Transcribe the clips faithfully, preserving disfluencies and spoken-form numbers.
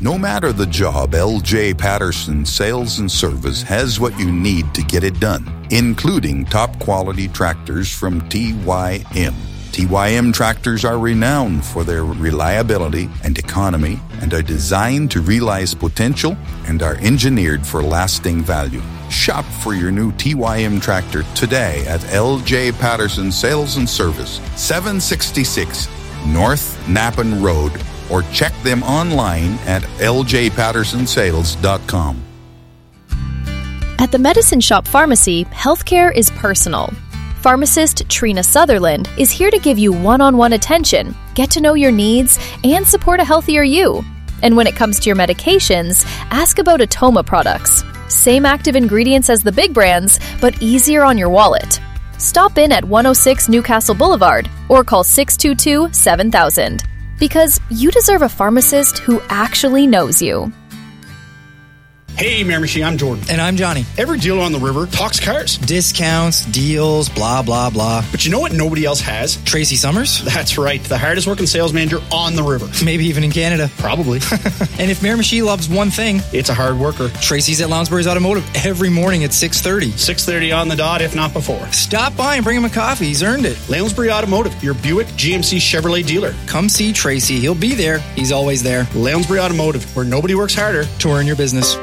No matter the job, L J Patterson Sales and Service has what you need to get it done, including top quality tractors from T Y M. T Y M tractors are renowned for their reliability and economy and are designed to realize potential and are engineered for lasting value. Shop for your new T Y M tractor today at L J Patterson Sales and Service, seven sixty-six North Nappen Road, or check them online at l j patterson sales dot com. At the Medicine Shop Pharmacy, healthcare is personal. Pharmacist Trina Sutherland is here to give you one-on-one attention, get to know your needs, and support a healthier you. And when it comes to your medications, ask about Atoma products. Same active ingredients as the big brands, but easier on your wallet. Stop in at one oh six Newcastle Boulevard or call six two two, seven thousand. Because you deserve a pharmacist who actually knows you. Hey, Miramichi, I'm Jordan. And I'm Johnny. Every dealer on the river talks cars. Discounts, deals, blah, blah, blah. But you know what nobody else has? Tracy Summers? That's right, the hardest working sales manager on the river. Maybe even in Canada. Probably. And if Miramichi loves one thing, it's a hard worker. Tracy's at Lounsbury's Automotive every morning at six thirty. six thirty on the dot, if not before. Stop by and bring him a coffee. He's earned it. Lounsbury Automotive, your Buick G M C Chevrolet dealer. Come see Tracy. He'll be there. He's always there. Lounsbury Automotive, where nobody works harder to earn your business.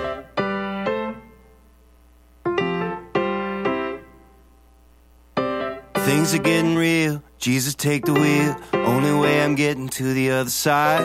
Things are getting real. Jesus, take the wheel. Only way I'm getting to the other side.